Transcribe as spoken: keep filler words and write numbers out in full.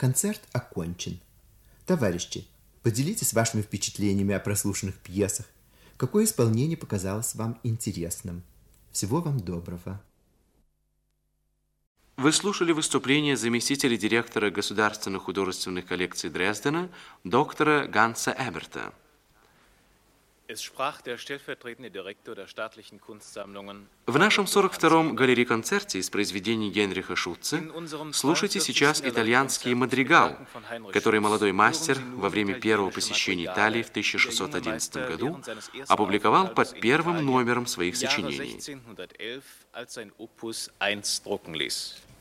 Концерт окончен. Товарищи, поделитесь вашими впечатлениями о прослушанных пьесах. Какое исполнение показалось вам интересным? Всего вам доброго. Вы слушали выступление заместителя директора Государственных художественных коллекций Дрездена, доктора Ганса Эберта. В нашем сорок втором галерей-концерте из произведений Генриха Шутце слушайте сейчас итальянский мадригал, который молодой мастер во время первого посещения Италии в тысяча шестьсот одиннадцатом году опубликовал под первым номером своих сочинений.